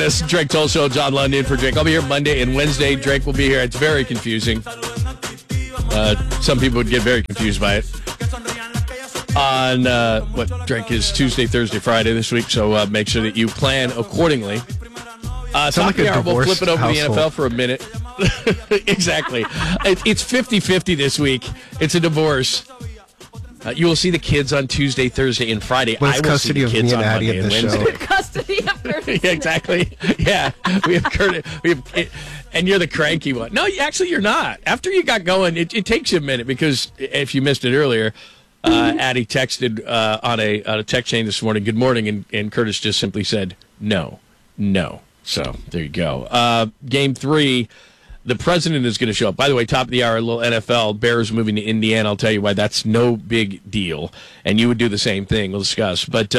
This Drake Toll Show, John London for Drake. I'll be here Monday and Wednesday. Drake will be here. It's very confusing. Some people would get very confused by it. On what Drake is Tuesday, Thursday, Friday this week, so make sure that you plan accordingly. Top of the hour, we'll flip it over to the NFL for a minute. Exactly. It's 50-50 this week. It's a divorce. You will see the kids on Tuesday, Thursday, and Friday. I will see the kids on Monday and Wednesday. Custody of Curtis. Yeah, exactly. Yeah, we have Curtis. And you're the cranky one. No, actually, you're not. After you got going, it takes you a minute because if you missed it earlier, Addie texted on a text chain this morning, "Good morning," and Curtis just simply said, "No." So there you go. Game 3. The president is going to show up. By the way, top of the hour, a little NFL. Bears moving to Indiana. I'll tell you why that's no big deal. And you would do the same thing. We'll discuss. But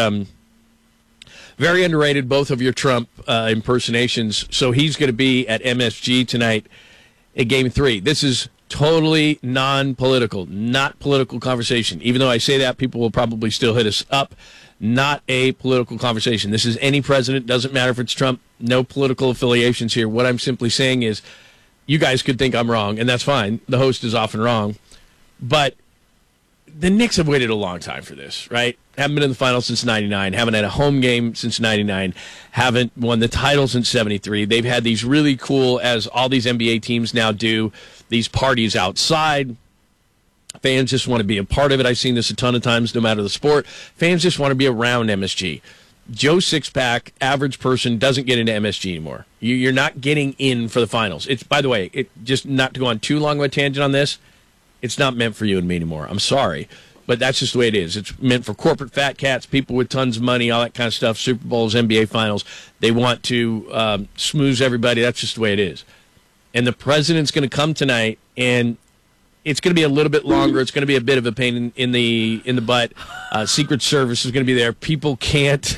very underrated, both of your Trump impersonations. So he's going to be at MSG tonight at Game 3. This is totally non-political, not political conversation. Even though I say that, people will probably still hit us up. Not a political conversation. This is any president. Doesn't matter if it's Trump. No political affiliations here. What I'm simply saying is, you guys could think I'm wrong, and that's fine. The host is often wrong. But the Knicks have waited a long time for this, right? Haven't been in the finals since 99, haven't had a home game since 99, haven't won the title since 73. They've had these really cool, as all these NBA teams now do, these parties outside. Fans just want to be a part of it. I've seen this a ton of times, no matter the sport. Fans just want to be around MSG. Joe Sixpack, average person, doesn't get into MSG anymore. You're not getting in for the finals. It's, by the way, just not to go on too long of a tangent on this, it's not meant for you and me anymore. I'm sorry, but that's just the way it is. It's meant for corporate fat cats, people with tons of money, all that kind of stuff, Super Bowls, NBA finals. They want to smooze everybody. That's just the way it is. And the president's going to come tonight, and it's going to be a little bit longer. It's going to be a bit of a pain in the butt. Secret Service is going to be there. People can't...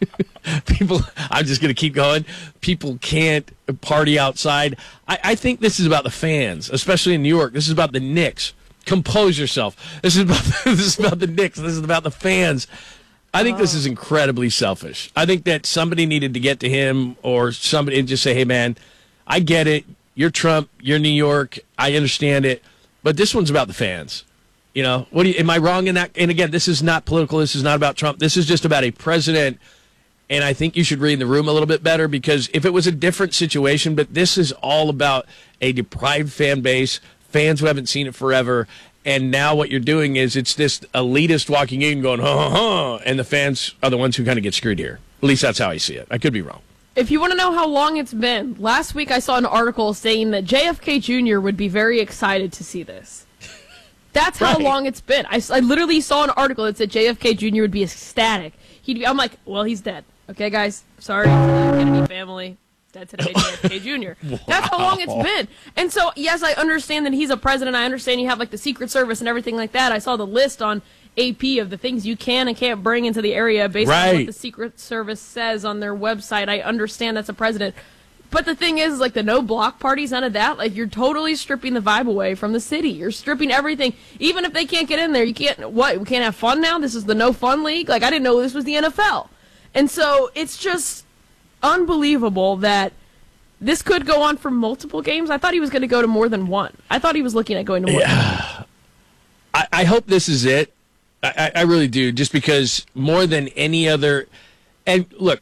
I'm just going to keep going. People can't party outside. I think this is about the fans, especially in New York. This is about the Knicks. Compose yourself. This is about the Knicks. This is about the fans. I think this is incredibly selfish. I think that somebody needed to get to him or somebody and just say, "Hey, man, I get it. You're Trump. You're New York. I understand it. But this one's about the fans." You know, am I wrong in that? And again, this is not political. This is not about Trump. This is just about a president. And I think you should read the room a little bit better, because if it was a different situation, but this is all about a deprived fan base, fans who haven't seen it forever, and now what you're doing is it's this elitist walking in going, ha, ha, ha, and the fans are the ones who kind of get screwed here. At least that's how I see it. I could be wrong. If you want to know how long it's been, last week I saw an article saying that JFK Jr. would be very excited to see this. That's how long it's been. I literally saw an article that said JFK Jr. would be ecstatic. I'm like, well, he's dead. Okay, guys, sorry for the Kennedy family. Dead today, JFK Jr. Wow. That's how long it's been. And so, yes, I understand that he's a president. I understand you have, like, the Secret Service and everything like that. I saw the list on AP of the things you can and can't bring into the area based on what the Secret Service says on their website. I understand that's a president. But the thing is, like, the no block parties, none of that. Like, you're totally stripping the vibe away from the city. You're stripping everything. Even if they can't get in there, you can't, what, we can't have fun now? This is the no fun league? Like, I didn't know this was the NFL. And so it's just unbelievable that this could go on for multiple games. I thought he was going to go to more than one. I thought he was looking at going to more than one. I hope this is it. I really do, just because more than any other... And look,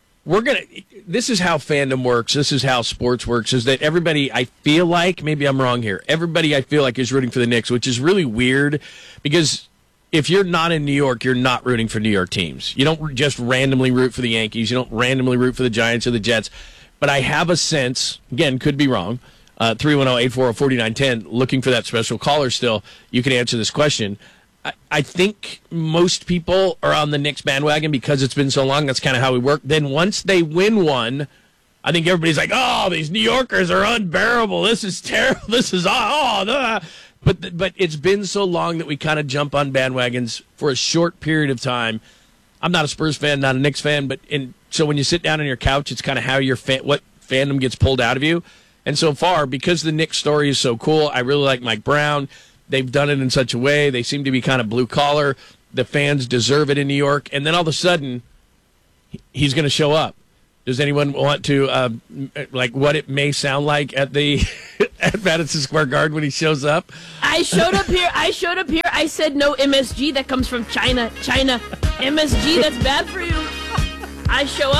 this is how fandom works. This is how sports works, is that everybody, I feel like, maybe I'm wrong here, everybody I feel like is rooting for the Knicks, which is really weird, because if you're not in New York, you're not rooting for New York teams. You don't just randomly root for the Yankees. You don't randomly root for the Giants or the Jets. But I have a sense, again, could be wrong, 310-840-4910, looking for that special caller still. You can answer this question. I think most people are on the Knicks bandwagon because it's been so long. That's kind of how we work. Then once they win one, I think everybody's like, oh, these New Yorkers are unbearable. This is terrible. This is, But it's been so long that we kind of jump on bandwagons for a short period of time. I'm not a Spurs fan, not a Knicks fan, so when you sit down on your couch, it's kind of how what fandom gets pulled out of you. And so far, because the Knicks story is so cool, I really like Mike Brown. They've done it in such a way. They seem to be kind of blue collar. The fans deserve it in New York. And then all of a sudden, he's going to show up. Does anyone want to like what it may sound like at the at Madison Square Garden when he shows up? I showed up here. I said no MSG. That comes from China. MSG. That's bad for you. I show up.